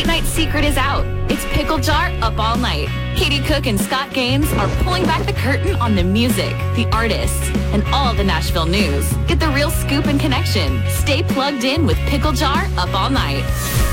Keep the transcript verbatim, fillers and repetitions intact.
late night secret is out. It's Pickle Jar Up All Night. Katie Cook and Scott Gaines are pulling back the curtain on the music, the artists, and all the Nashville news. Get the real scoop and connection. Stay plugged in with Pickle Jar Up All Night.